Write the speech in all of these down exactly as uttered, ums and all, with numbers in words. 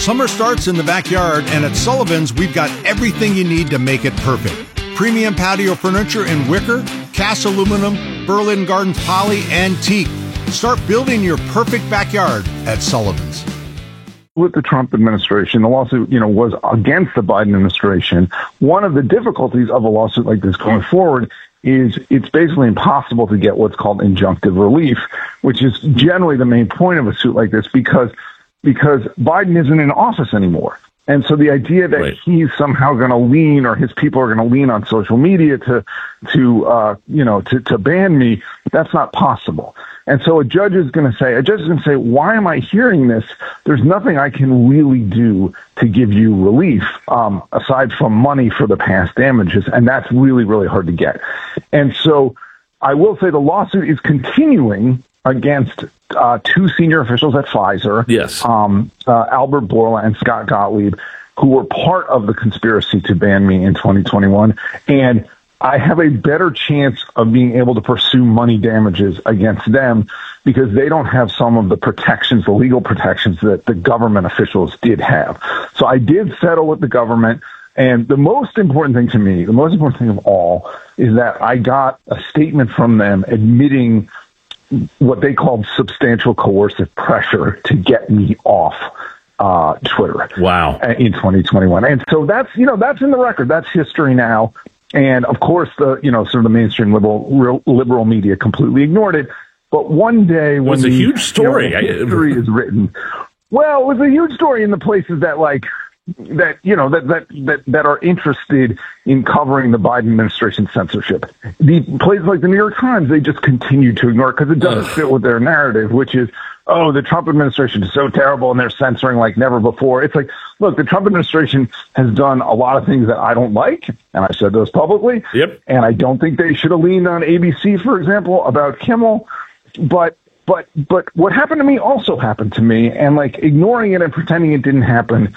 Summer starts in the backyard, and at Sullivan's, we've got everything you need to make it perfect. Premium patio furniture in wicker, cast aluminum, Berlin Gardens poly, and teak. Start building your perfect backyard at Sullivan's. With the Trump administration, the lawsuit, you know, was against the Biden administration. One of the difficulties of a lawsuit like this going forward is it's basically impossible to get what's called injunctive relief, which is generally the main point of a suit like this, because because Biden isn't in office anymore. And so the idea that right. he's somehow going to lean, or his people are going to lean on social media to, to uh, you know, to, to ban me, that's not possible. And so a judge is going to say, a judge is going to say, why am I hearing this? There's nothing I can really do to give you relief, um, aside from money for the past damages. And that's really, really hard to get. And so I will say the lawsuit is continuing against uh, two senior officials at Pfizer, yes, um, uh, Albert Bourla and Scott Gottlieb, who were part of the conspiracy to ban me in twenty twenty-one. And I have a better chance of being able to pursue money damages against them because they don't have some of the protections, the legal protections that the government officials did have. So I did settle with the government. And the most important thing to me, the most important thing of all, is that I got a statement from them admitting what they called substantial coercive pressure to get me off uh, Twitter. Wow. In twenty twenty-one. And so that's, you know, that's in the record. That's history now. And of course, the, you know, sort of the mainstream liberal, liberal media completely ignored it. But one day when it was a the, huge story, you know, history is written, well, it was a huge story in the places that like, that, you know, that, that, that, that are interested in covering the Biden administration censorship. The places like the New York Times, they just continue to ignore it because it doesn't Ugh. fit with their narrative, which is, oh, the Trump administration is so terrible and they're censoring like never before. It's like, look, the Trump administration has done a lot of things that I don't like, and I said those publicly. Yep. And I don't think they should have leaned on A B C, for example, about Kimmel. But but but what happened to me also happened to me, and like ignoring it and pretending it didn't happen,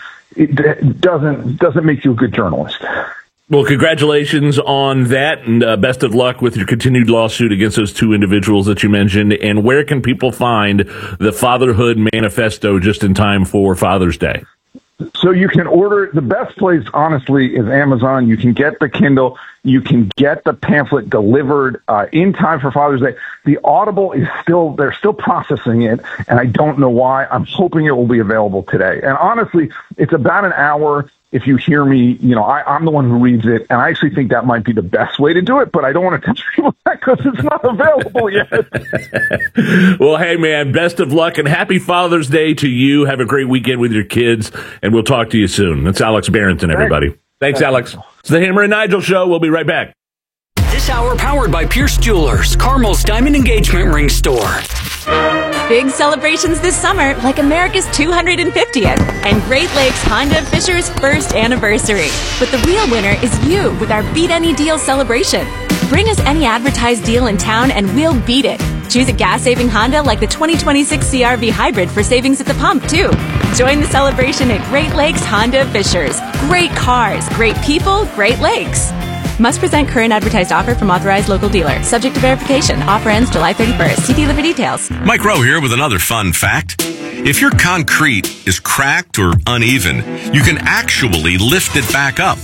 it doesn't doesn't make you a good journalist. Well, congratulations on that, and uh, best of luck with your continued lawsuit against those two individuals that you mentioned. And where can people find the Fatherhood Manifesto just in time for Father's Day? So you can order, the best place, honestly, is Amazon. You can get the Kindle. You can get the pamphlet delivered uh, in time for Father's Day. The Audible is still, they're still processing it, and I don't know why. I'm hoping it will be available today. And honestly, it's about an hour. If you hear me, you know, I, I'm the one who reads it, and I actually think that might be the best way to do it, but I don't want to tell people that because it's not available yet. Well, hey, man, best of luck, and happy Father's Day to you. Have a great weekend with your kids, and we'll talk to you soon. That's Alex Barrington, everybody. Thanks, Thanks Alex. It's the Hammer and Nigel Show. We'll be right back. This hour powered by Pierce Jewelers, Carmel's Diamond Engagement Ring Store. Big celebrations this summer, like America's two hundred fiftieth and Great Lakes Honda of Fisher's first anniversary. But the real winner is you with our Beat Any Deal celebration. Bring us any advertised deal in town and we'll beat it. Choose a gas-saving Honda like the twenty twenty-six C R V Hybrid for savings at the pump, too. Join the celebration at Great Lakes Honda of Fisher's. Great cars, great people, Great Lakes. Must present current advertised offer from authorized local dealer. Subject to verification. Offer ends July thirty-first. See dealer for details. Mike Rowe here with another fun fact. If your concrete is cracked or uneven, you can actually lift it back up.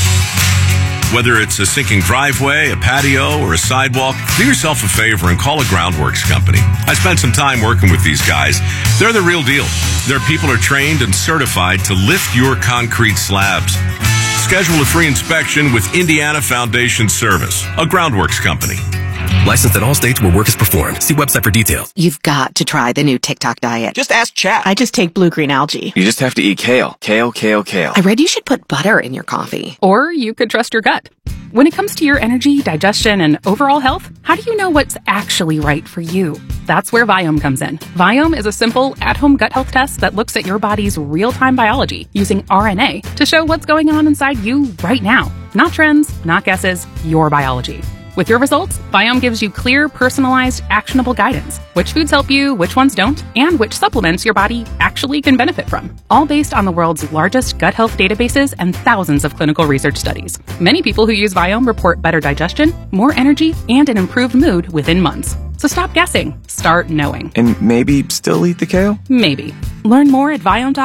Whether it's a sinking driveway, a patio, or a sidewalk, do yourself a favor and call a Groundworks company. I spent some time working with these guys. They're the real deal. Their people are trained and certified to lift your concrete slabs. Schedule a free inspection with Indiana Foundation Service, a Groundworks company. Licensed in all states where work is performed. See website for details. You've got to try the new TikTok diet. Just ask Chat. I just take blue-green algae. You just have to eat kale. Kale, kale, kale. I read you should put butter in your coffee. Or you could trust your gut. When it comes to your energy, digestion, and overall health, how do you know what's actually right for you? That's where Viome comes in. Viome is a simple, at-home gut health test that looks at your body's real-time biology using R N A to show what's going on inside you right now. Not trends, not guesses, your biology. With your results, Viome gives you clear, personalized, actionable guidance. Which foods help you, which ones don't, and which supplements your body actually can benefit from. All based on the world's largest gut health databases and thousands of clinical research studies. Many people who use Viome report better digestion, more energy, and an improved mood within months. So stop guessing. Start knowing. And maybe still eat the kale? Maybe. Learn more at Viome dot com.